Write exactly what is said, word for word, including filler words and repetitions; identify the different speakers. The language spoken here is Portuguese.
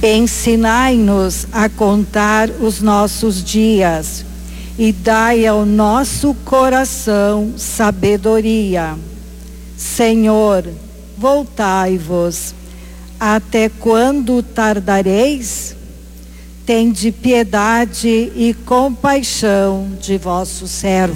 Speaker 1: Ensinai-nos a contar os nossos dias e dai ao nosso coração sabedoria. Senhor, voltai-vos. Até quando tardareis? Tende piedade e compaixão de vosso servo.